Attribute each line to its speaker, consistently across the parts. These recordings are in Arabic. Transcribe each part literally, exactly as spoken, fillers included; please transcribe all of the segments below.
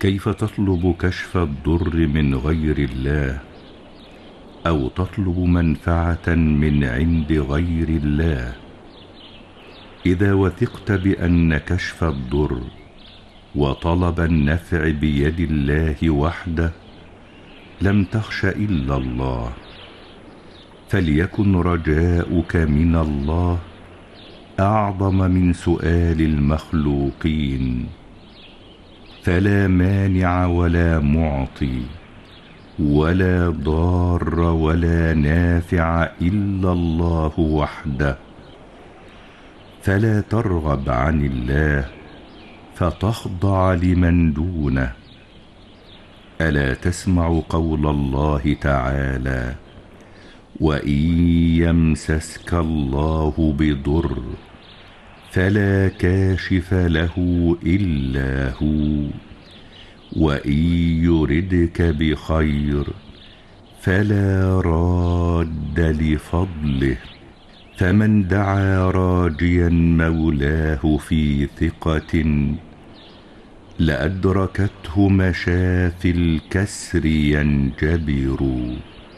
Speaker 1: كيف تطلب كشف الضر من غير الله، أو تطلب منفعة من عند غير الله؟ إذا وثقت بأن كشف الضر وطلب النفع بيد الله وحده لم تخش إلا الله، فليكن رجاؤك من الله أعظم من سؤال المخلوقين، فلا مانع ولا معطي ولا ضار ولا نافع إلا الله وحده، فلا ترغب عن الله فتخضع لمن دونه. ألا تسمع قول الله تعالى: وإن يمسسك الله بضر فلا كاشف له إلا هو، وإن يردك بخير فلا راد لفضله، فمن دعا راجيا مولاه في ثقة لأدركته مشافي الكسر ينجبر.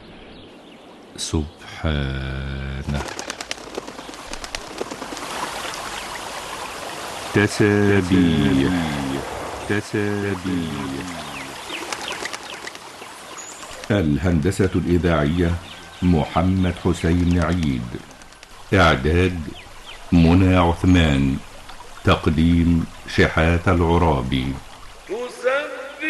Speaker 1: سبحانه. تسابيح تسابيح. الهندسة الإذاعية محمد حسين عيد، إعداد منى عثمان، تقديم شحات العرابي.